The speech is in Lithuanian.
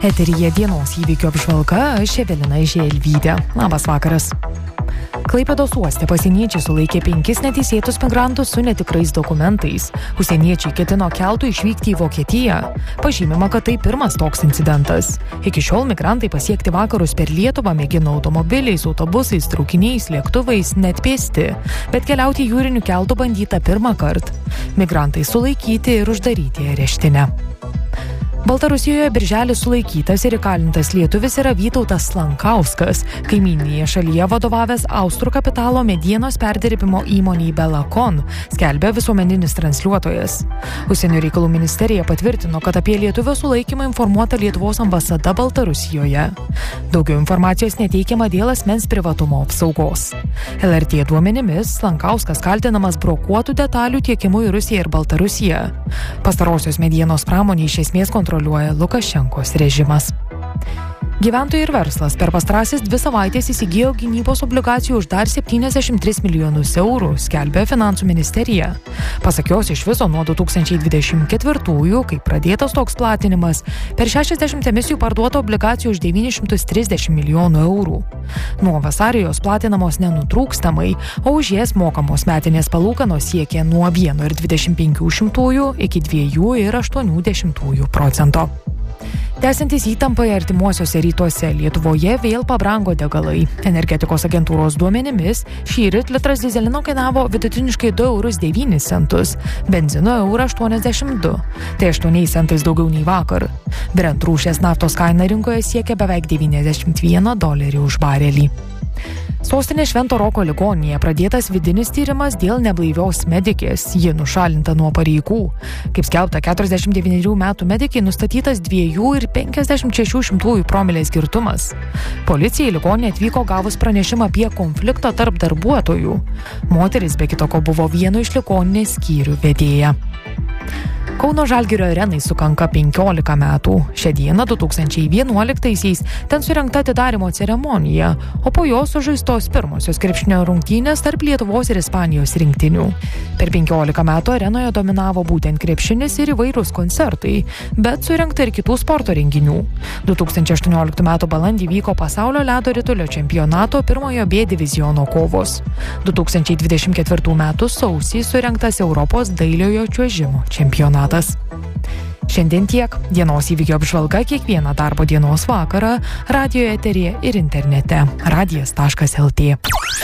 Eteryje dienos įvykių apžvalga, aš Evelina Želvytė. Labas vakaras. Klaipėdos uoste pasieniečiai sulaikė 5 neteisėtus migrantus su netikrais dokumentais. Užsieniečiai ketino keltu išvykti į Vokietiją. Pažymima, kad tai pirmas toks incidentas. Iki šiol migrantai pasiekti vakarus per Lietuvą mėgino automobiliais, autobusais, traukiniais, lėktuvais, net pėsti. Bet keliauti jūriniu keltu bandyta pirmą kartą. Migrantai sulaikyti ir uždaryti areštinę. Baltarusijoje birželį sulaikytas ir įkalintas lietuvis yra Vytautas Lankauskas, kaimyninėje šalyje vadovavęs austrų kapitalo medienos perdirbimo įmonei Belakon, skelbia visuomeninis transliuotojas. Užsienio reikalų ministerija patvirtino, kad apie lietuvio sulaikymą informuota Lietuvos ambasada Baltarusijoje. Daugiau informacijos neteikiama dėl asmens privatumo apsaugos. LRT duomenimis Lankauskas kaltinamas brokuotų detalių tiekimu į Rusiją ir Baltarusiją. Pastarosios medienos pramonė iš esmės kontroliuoja Lukašenkos režimas. Gyventojai ir verslas per pastarasis 2 savaitės įsigijo gynybos obligacijų už dar 73 milijonus eurų, skelbia Finansų ministerija. Pasak jos, iš viso nuo 2024-ųjų, kai pradėtas toks platinimas, per 60 emisijų parduota obligacijų už 930 milijonų eurų. Nuo vasario jos platinamos nenutrūkstamai, o už jas mokamos metinės palūkanos siekia nuo 1,25 iki 2,8%. Tęsiantis įtampai artimuosiuose rytuose, Lietuvoje vėl pabrango degalai. Energetikos agentūros duomenimis šįryt litras dyzelino kainavo vidutiniškai 2,09 eurus, benzino 1,82 €. Tai 8 centais daugiau nei vakar. Brent rūšies naftos kaina rinkoje siekia beveik $91 už barelį. Sostinės Švento Roko ligoninėje pradėtas vidinis tyrimas dėl neblaivios medikės. Ji nušalinta nuo pareigų. Kaip skelbta, 49 metų medikai nustatytas 2,56 promilės girtumas. Policija į ligoninę atvyko gavus pranešimą apie konfliktą tarp darbuotojų. Moteris be kitoko buvo vieno iš ligoninės skyrių vedėja. Kauno Žalgirio arenai sukanka 15 metų. Šią dieną 2011-aisiais ten surengta atidarymo ceremonija, o po jos sužaistos pirmosios krepšinio rungtynės tarp Lietuvos ir Ispanijos rinktinių. Per 15 metų arenoje dominavo būtent krepšinis ir įvairūs koncertai, bet surengta ir kitų sporto renginių. 2018 metų balandį vyko pasaulio ledo ritulio čempionato 1 B diviziono kovos. 2024 metų sausį surengtas Europos dailiojo čiuožimo čempionatas. Šiandien tiek. Dienos įvykių apžvalga kiekvieną darbo dienos vakarą radijo eteryje ir internete. radijas.lt